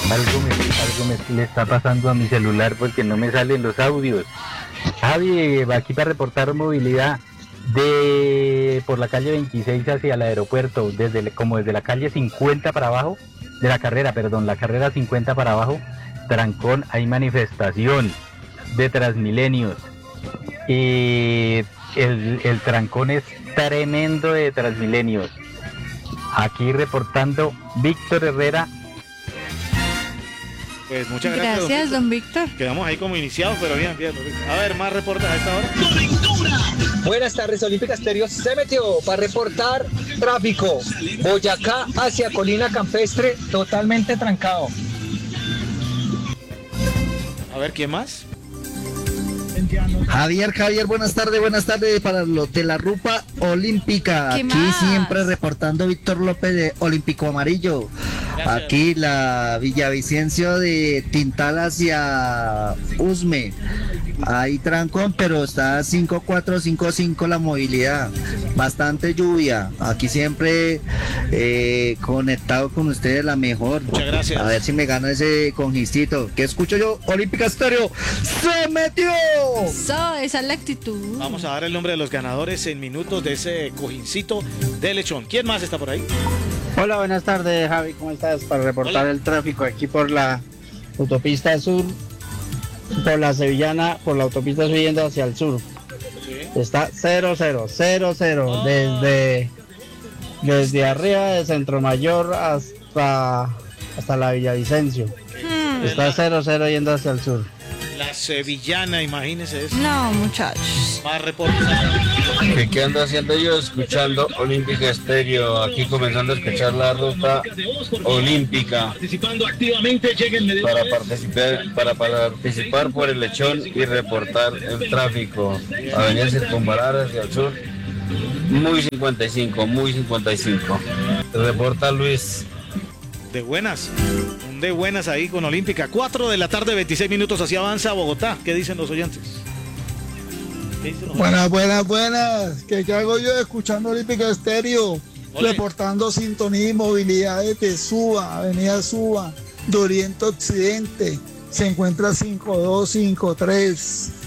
Le está pasando a mi celular porque no me salen los audios. Javi, aquí para reportar movilidad por la calle 26 hacia el aeropuerto, desde la calle 50 para abajo, la carrera 50 para abajo, trancón, hay manifestación de Transmilenios. Y el trancón es tremendo de Transmilenios. Aquí reportando Víctor Herrera. Pues muchas gracias. Gracias, don Víctor. Quedamos ahí como iniciados, pero bien. A ver, más reportes a esta hora. Buenas tardes, Olímpica Estéreo se metió para reportar tráfico. Boyacá hacia Colina Campestre, totalmente trancado. A ver, ¿quién más? Javier, buenas tardes para los de la Rupa Olímpica. ¿Qué Aquí más? siempre reportando Víctor López de Olímpico Amarillo. Gracias. Aquí la Villavicencio de Tintal hacia Usme. Hay trancón, pero está 5455 la movilidad. Bastante lluvia. Aquí siempre conectado con ustedes, la mejor. Muchas gracias. A ver si me gano ese conjistito. ¿Qué escucho yo? Olímpica Estéreo se metió. Esa es la actitud. Vamos a dar el nombre de los ganadores en minutos de ese cojincito de lechón. ¿Quién más está por ahí? Hola, buenas tardes, Javi, ¿cómo estás? Para reportar Hola. el tráfico aquí por la autopista sur, por la Sevillana, por la autopista subiendo hacia el sur. Está 00, desde arriba de Centro Mayor hasta la Villavicencio. Está 00 yendo hacia el sur. La sevillana, imagínese eso. No, muchachos. Más reportes. ¿Qué ando haciendo yo? Escuchando Olímpica Estéreo, aquí comenzando a escuchar la ruta olímpica para participar por el lechón y reportar el tráfico. Avenida Circunvalar hacia el sur, muy 55. Reporta Luis. De buenas. Un de buenas ahí con Olímpica. 4 de la tarde, 26 minutos, así avanza Bogotá. ¿Qué dicen los oyentes? Buenas. ¿Qué hago yo escuchando Olímpica Estéreo? Ole. Reportando sintonía y movilidad desde Suba, Avenida Suba, de Oriente a Occidente. Se encuentra 5253.